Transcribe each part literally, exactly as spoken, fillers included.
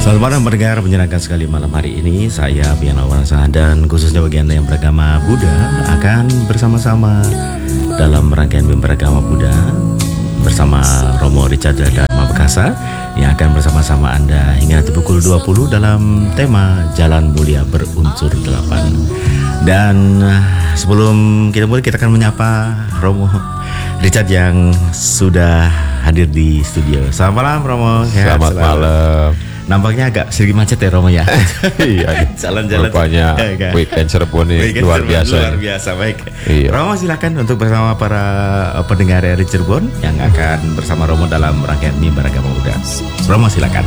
Selamat malam pendengar, menyenangkan sekali malam hari ini. Saya Pian Awanasa dan khususnya bagi Anda yang beragama Buddha akan bersama-sama dalam rangkaian Mimbar Agama Buddha bersama Romo Richard Dharma Bekasa yang akan bersama-sama Anda hingga nanti pukul dua puluh dalam tema Jalan Mulia Berunsur delapan. Dan sebelum kita mulai, kita akan menyapa Romo Richard yang sudah hadir di studio. Selamat malam Romo. Selamat ya, malam. Nampaknya agak sedikit macet ya Romo ya. Iya, jalan-jalan rupanya weekend Cirebon ini weekend luar biasa. Luar biasa, baik. Iya. Romo silakan untuk bersama para pendengar dari Cirebon yang akan bersama Romo dalam rangkaian Mimbar Agama Buddha. Romo silakan.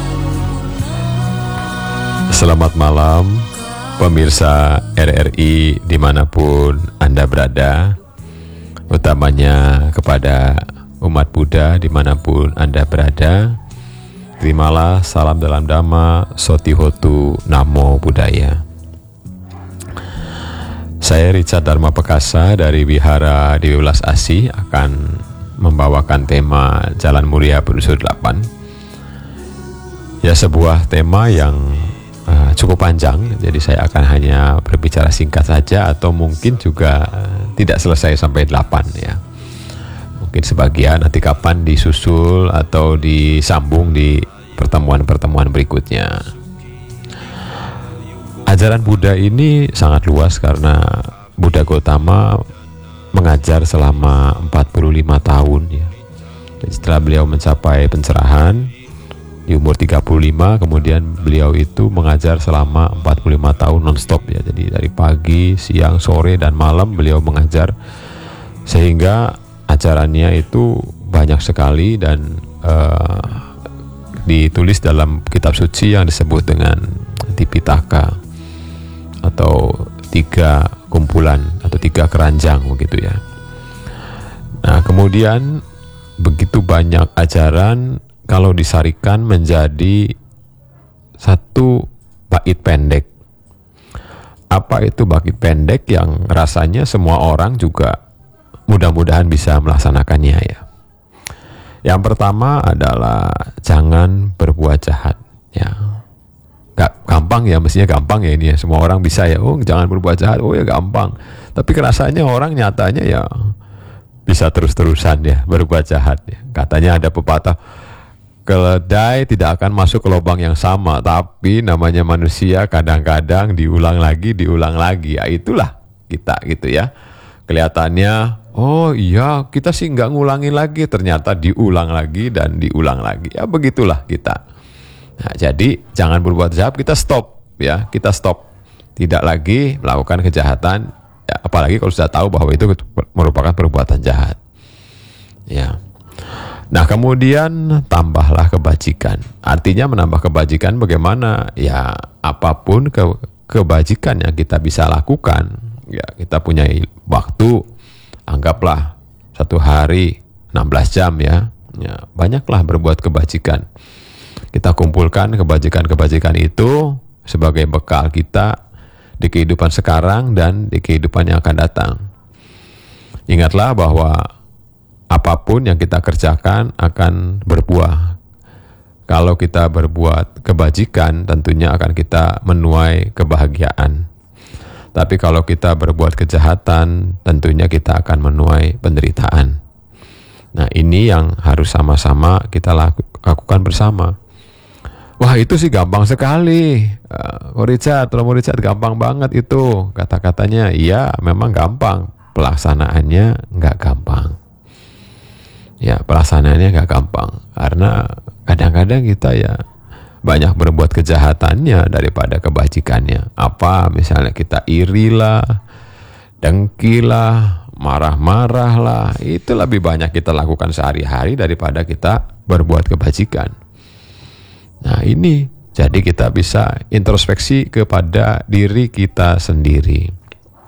Selamat malam pemirsa R R I dimanapun Anda berada, utamanya kepada umat Buddha dimanapun Anda berada. Terimalah salam dalam Dhamma, Sotihotu, Namo Buddhaya. Saya Richard Dharma Bekasa dari Wihara Dewi Welas Asih akan membawakan tema Jalan Mulia Berunsur delapan. Ya, sebuah tema yang uh, cukup panjang, jadi saya akan hanya berbicara singkat saja atau mungkin juga uh, tidak selesai sampai delapan ya. Mungkin sebagian nanti kapan disusul atau disambung di pertemuan-pertemuan berikutnya. Ajaran Buddha ini sangat luas karena Buddha Gautama mengajar selama empat puluh lima tahun ya. Dan setelah beliau mencapai pencerahan di umur tiga puluh lima, kemudian beliau itu mengajar selama empat puluh lima tahun non-stop ya. Jadi dari pagi, siang, sore, dan malam beliau mengajar, sehingga ajarannya itu banyak sekali dan uh, ditulis dalam kitab suci yang disebut dengan Tipitaka atau tiga kumpulan atau tiga keranjang begitu ya. Nah, kemudian begitu banyak ajaran kalau disarikan menjadi satu bait pendek. Apa itu bait pendek yang rasanya semua orang juga mudah-mudahan bisa melaksanakannya ya. Yang pertama adalah jangan berbuat jahat ya. Gak gampang ya, mestinya gampang ya ini ya. Semua orang bisa ya, oh jangan berbuat jahat, oh ya gampang. Tapi kerasanya orang nyatanya ya bisa terus-terusan ya berbuat jahat ya. Katanya ada pepatah, keledai tidak akan masuk ke lubang yang sama, tapi namanya manusia kadang-kadang diulang lagi, diulang lagi. Ya itulah kita gitu ya. Kelihatannya oh iya kita sih nggak ngulangin lagi, ternyata diulang lagi dan diulang lagi. Ya begitulah kita. Nah, jadi jangan berbuat jahat, kita stop ya, kita stop. Tidak lagi melakukan kejahatan, ya, apalagi kalau sudah tahu bahwa itu merupakan perbuatan jahat. Ya. Nah, kemudian tambahlah kebajikan. Artinya menambah kebajikan bagaimana? Ya apapun ke kebajikan yang kita bisa lakukan. Ya, kita punya waktu, anggaplah satu hari enam belas jam ya. Ya, banyaklah berbuat kebajikan. Kita kumpulkan kebajikan-kebajikan itu sebagai bekal kita di kehidupan sekarang dan di kehidupan yang akan datang. Ingatlah bahwa apapun yang kita kerjakan akan berbuah. Kalau kita berbuat kebajikan, tentunya akan kita menuai kebahagiaan. Tapi kalau kita berbuat kejahatan, tentunya kita akan menuai penderitaan. Nah, ini yang harus sama-sama kita lakukan bersama. Wah, itu sih gampang sekali. Uh, Richard, Romo Richard, gampang banget itu. Kata-katanya, iya memang gampang. Pelaksanaannya nggak gampang. Ya, pelaksanaannya nggak gampang. Karena kadang-kadang kita ya banyak berbuat kejahatannya daripada kebajikannya. Apa misalnya kita irilah, dengkilah, marah-marahlah. Itu lebih banyak kita lakukan sehari-hari daripada kita berbuat kebajikan. Nah ini, jadi kita bisa introspeksi kepada diri kita sendiri.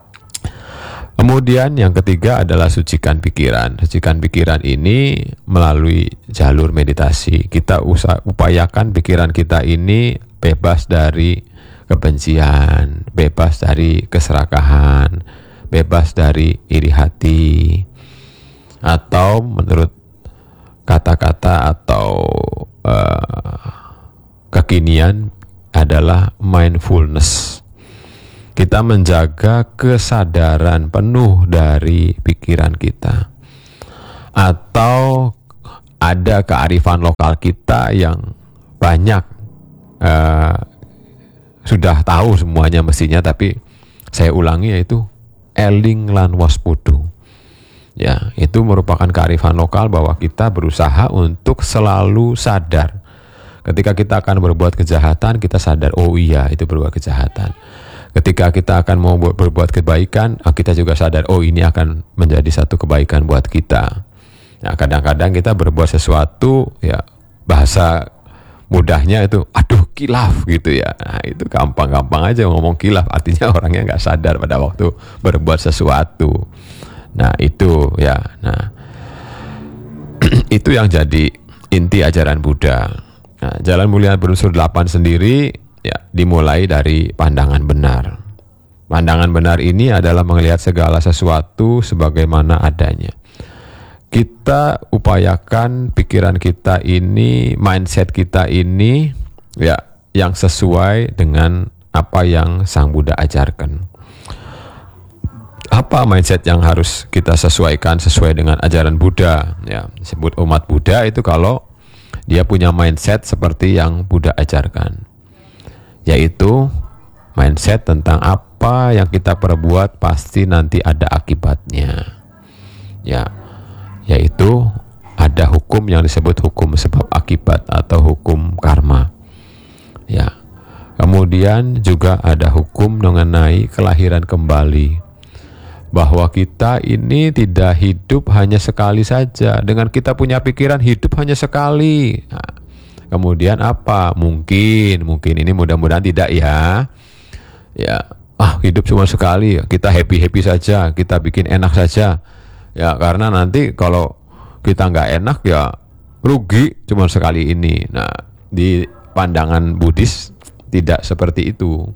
Kemudian yang ketiga adalah sucikan pikiran. Sucikan pikiran ini melalui jalur meditasi. Kita usah, upayakan pikiran kita ini bebas dari kebencian, bebas dari keserakahan, bebas dari iri hati, atau menurut kata-kata atau uh, kekinian adalah mindfulness. Kita menjaga kesadaran penuh dari pikiran kita, atau ada kearifan lokal kita yang banyak uh, sudah tahu semuanya mestinya, tapi saya ulangi, yaitu eling lan waspodo. Ya, itu merupakan kearifan lokal bahwa kita berusaha untuk selalu sadar. Ketika kita akan berbuat kejahatan, kita sadar, oh iya itu berbuat kejahatan. Ketika kita akan mau berbuat kebaikan, kita juga sadar, oh ini akan menjadi satu kebaikan buat kita. Nah, kadang-kadang kita berbuat sesuatu, ya bahasa mudahnya itu, aduh kilaf gitu ya. Nah, itu gampang-gampang aja ngomong kilaf, artinya orangnya nggak sadar pada waktu berbuat sesuatu. Nah itu ya, nah itu yang jadi inti ajaran Buddha. Nah, jalan mulia berunsur delapan sendiri ya dimulai dari pandangan benar. Pandangan benar ini adalah melihat segala sesuatu sebagaimana adanya. Kita upayakan pikiran kita ini, mindset kita ini ya yang sesuai dengan apa yang Sang Buddha ajarkan. Apa mindset yang harus kita sesuaikan sesuai dengan ajaran Buddha? Ya, disebut umat Buddha itu kalau dia punya mindset seperti yang Buddha ajarkan, yaitu mindset tentang apa yang kita perbuat pasti nanti ada akibatnya. Ya, yaitu ada hukum yang disebut hukum sebab akibat atau hukum karma. Ya, kemudian juga ada hukum mengenai kelahiran kembali, bahwa kita ini tidak hidup hanya sekali saja. Dengan kita punya pikiran hidup hanya sekali. Nah, kemudian apa? Mungkin, mungkin ini mudah-mudahan tidak ya. Ya, ah hidup cuma sekali. Kita happy-happy saja, kita bikin enak saja. Ya, karena nanti kalau kita nggak enak ya rugi cuma sekali ini. Nah, di pandangan Buddhis tidak seperti itu.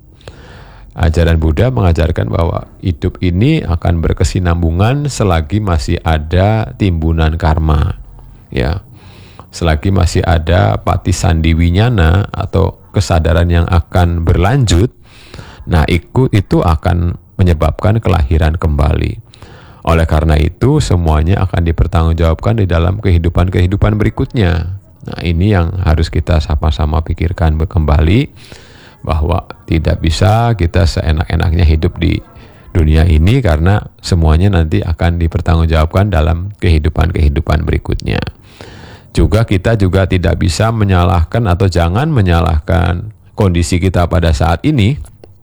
Ajaran Buddha mengajarkan bahwa hidup ini akan berkesinambungan selagi masih ada timbunan karma, ya, selagi masih ada patisandiwinyana atau kesadaran yang akan berlanjut. Nah, ikut itu akan menyebabkan kelahiran kembali. Oleh karena itu, semuanya akan dipertanggungjawabkan di dalam kehidupan-kehidupan berikutnya. Nah, ini yang harus kita sama-sama pikirkan kembali, bahwa tidak bisa kita seenak-enaknya hidup di dunia ini, karena semuanya nanti akan dipertanggungjawabkan dalam kehidupan-kehidupan berikutnya. Juga kita juga tidak bisa menyalahkan atau jangan menyalahkan kondisi kita pada saat ini.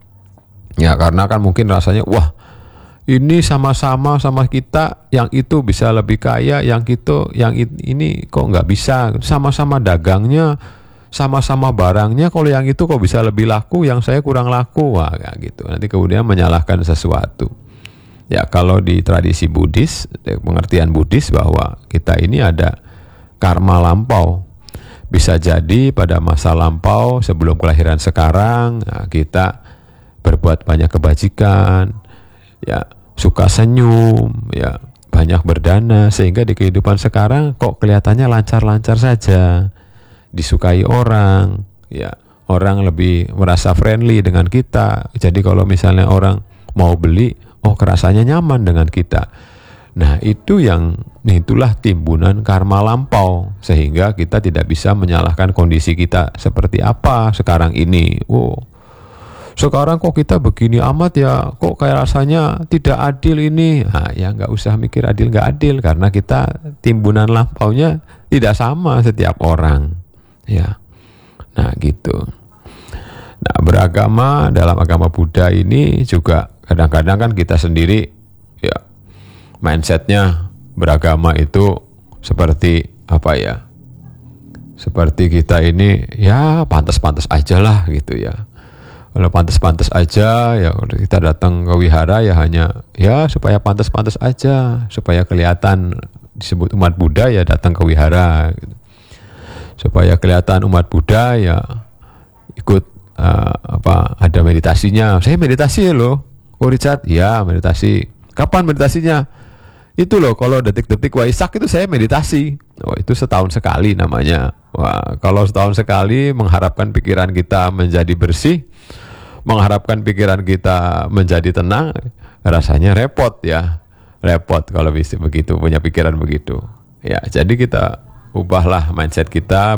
Ya, karena kan mungkin rasanya, wah ini sama-sama sama kita, yang itu bisa lebih kaya, yang itu, yang ini kok nggak bisa, sama-sama dagangnya, sama-sama barangnya, kalau yang itu kok bisa lebih laku, yang saya kurang laku. Wah, kayak gitu. Nanti kemudian menyalahkan sesuatu. Ya, kalau di tradisi Buddhis, pengertian Buddhis bahwa kita ini ada karma lampau. Bisa jadi pada masa lampau sebelum kelahiran sekarang, nah, kita berbuat banyak kebajikan, ya, suka senyum, ya, banyak berdana, sehingga di kehidupan sekarang kok kelihatannya lancar-lancar saja. Disukai orang, ya, orang lebih merasa friendly dengan kita. Jadi kalau misalnya orang mau beli, oh kerasanya nyaman dengan kita. Nah, itu yang itulah timbunan karma lampau, sehingga kita tidak bisa menyalahkan kondisi kita seperti apa sekarang ini. Oh, sekarang kok kita begini amat ya, kok kayak rasanya tidak adil ini. Nah, ya nggak usah mikir adil nggak adil, karena kita timbunan lampaunya tidak sama setiap orang. Ya, nah gitu. Nah, beragama dalam agama Buddha ini juga kadang-kadang kan kita sendiri, ya, mindsetnya beragama itu seperti apa ya? Seperti kita ini ya pantas-pantas aja lah gitu ya. Kalau pantas-pantas aja ya kita datang ke wihara ya hanya ya supaya pantas-pantas aja, supaya kelihatan disebut umat Buddha ya datang ke wihara gitu. Supaya kelihatan umat Buddha ya ikut uh, apa ada meditasinya. Saya meditasi loh. Oh Richard, ya meditasi. Kapan meditasinya? Itu loh, kalau detik-detik Waisak itu saya meditasi. Oh, itu setahun sekali namanya. Wah, kalau setahun sekali mengharapkan pikiran kita menjadi bersih, mengharapkan pikiran kita menjadi tenang, rasanya repot ya. Repot kalau bisa begitu, punya pikiran begitu. Ya, jadi kita ubahlah mindset kita.